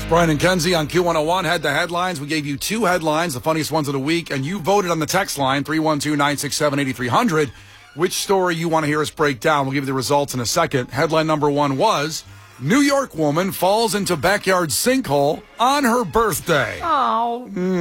Brian and Kenzie on Q101 had the headlines. We gave you two headlines, the funniest ones of the week, and you voted on the text line, 312-967-8300, which story you want to hear us break down. We'll give you the results in a second. Headline number one was, New York woman falls into backyard sinkhole on her birthday. Oh.